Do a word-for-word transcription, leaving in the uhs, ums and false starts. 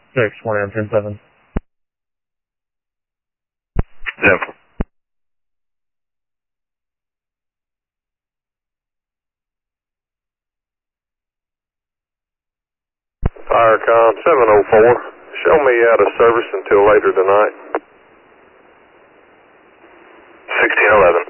six, twenty on ten seven. Denver. Firecom seven oh four. Show me out of service until later tonight. sixteen eleven.